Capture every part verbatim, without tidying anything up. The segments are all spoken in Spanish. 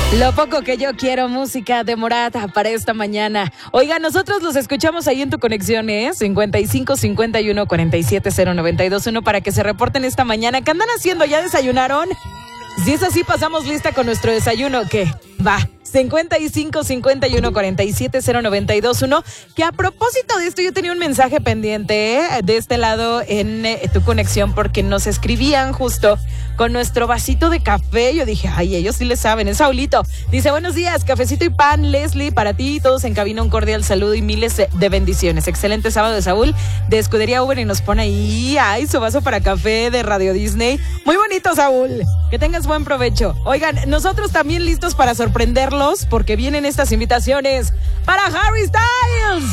Lo poco que yo quiero, música de Morat para esta mañana. Oiga, nosotros los escuchamos ahí en tu conexión, ¿eh? cincuenta y cinco, cincuenta y uno, cuarenta y siete, cero noventa y dos uno para que se reporten esta mañana. ¿Qué andan haciendo? ¿Ya desayunaron? Si es así, pasamos lista con nuestro desayuno. ¿Qué? Va. cincuenta y cinco, cincuenta y uno, cuarenta y siete, cero noventa y dos uno. Que a propósito de esto, yo tenía un mensaje pendiente, ¿eh? De este lado en eh, tu conexión, porque nos escribían justo con nuestro vasito de café. Yo dije, ay, ellos sí le saben. Es Saulito. Dice, buenos días, cafecito y pan, Leslie, para ti. Todos en cabina, un cordial saludo y miles de bendiciones. Excelente sábado de Saúl, de Escudería Uber, y nos pone ahí, ay, su vaso para café de Radio Disney. Muy bonito, Saúl. Que tengas buen provecho. Oigan, nosotros también listos para sorprenderlos, porque vienen estas invitaciones para Harry Styles.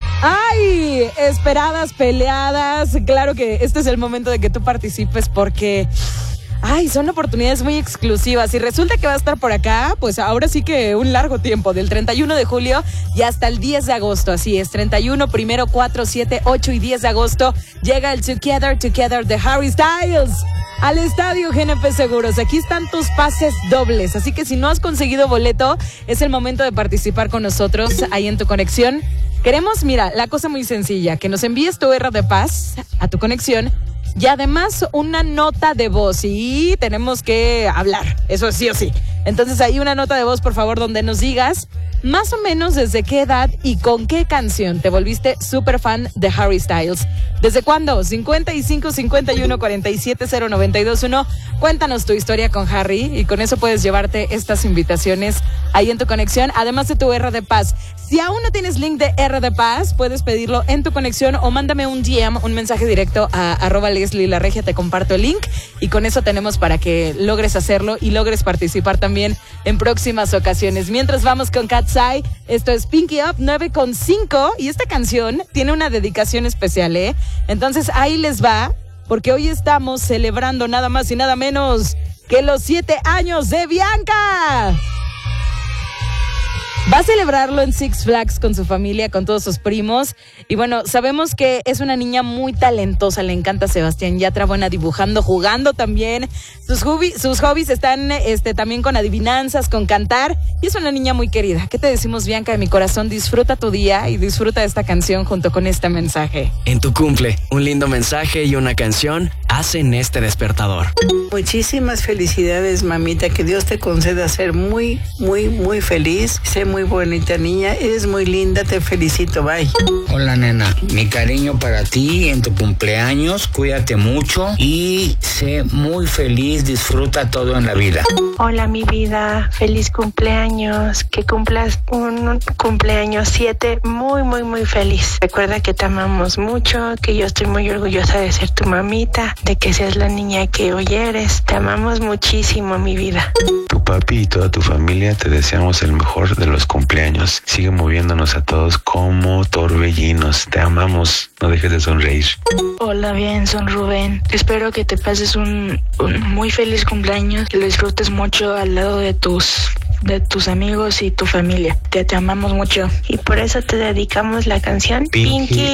¡Ay! Esperadas, peleadas. Claro que este es el momento de que tú participes, porque ay, son oportunidades muy exclusivas. Y resulta que va a estar por acá, pues ahora sí que un largo tiempo, del treinta y uno de julio y hasta el diez de agosto. Así es, treinta y uno, primero, cuatro, siete, ocho y diez de agosto llega el Together, Together de Harry Styles al Estadio G N P Seguros. Aquí están tus pases dobles, así que si no has conseguido boleto, es el momento de participar con nosotros ahí en tu conexión. Queremos, mira, la cosa muy sencilla, que nos envíes tu R de paz a tu conexión y además una nota de voz. Y tenemos que hablar, eso sí o sí. Entonces ahí una nota de voz, por favor, donde nos digas más o menos desde qué edad y con qué canción te volviste súper fan de Harry Styles. ¿Desde cuándo? cincuenta y cinco, cincuenta y uno, cuarenta y siete, cero noventa y dos uno. Cuéntanos tu historia con Harry y con eso puedes llevarte estas invitaciones ahí en tu conexión, además de tu R de Paz. Si aún no tienes link de R de Paz, puedes pedirlo en tu conexión o mándame un D M, un mensaje directo a arroba Leslie La Regia, te comparto el link y con eso tenemos para que logres hacerlo y logres participar también en próximas ocasiones. Mientras vamos con Katsai, esto es Pinky Up nueve con cinco y esta canción tiene una dedicación especial, ¿eh? Entonces ahí les va, porque hoy estamos celebrando nada más y nada menos que los siete años de Bianca. Va a celebrarlo en Six Flags con su familia, con todos sus primos. Y bueno, sabemos que es una niña muy talentosa, le encanta Sebastián Yatra, buena dibujando, jugando también. Sus, hobby, sus hobbies están este, también con adivinanzas, con cantar. Y es una niña muy querida. ¿Qué te decimos, Bianca, de mi corazón? Disfruta tu día y disfruta de esta canción junto con este mensaje. En tu cumple, un lindo mensaje y una canción hacen este despertador. Muchísimas felicidades, mamita. Que Dios te conceda ser muy, muy, muy feliz. Sé muy bonita niña, eres muy linda, te felicito, bye. Hola, nena, mi cariño para ti en tu cumpleaños, cuídate mucho y sé muy feliz, disfruta todo en la vida. Hola, mi vida, feliz cumpleaños, que cumplas un cumpleaños siete muy, muy, muy feliz. Recuerda que te amamos mucho, que yo estoy muy orgullosa de ser tu mamita, de que seas la niña que hoy eres. Te amamos muchísimo, mi vida. Tu papi y toda tu familia te deseamos el mejor de los cumpleaños. Sigue moviéndonos a todos como torbellinos. Te amamos. No dejes de sonreír. Hola, bien, son Rubén. Espero que te pases un, un muy feliz cumpleaños, que lo disfrutes mucho al lado de tus de tus amigos y tu familia. Te, te amamos mucho. Y por eso te dedicamos la canción Pinky.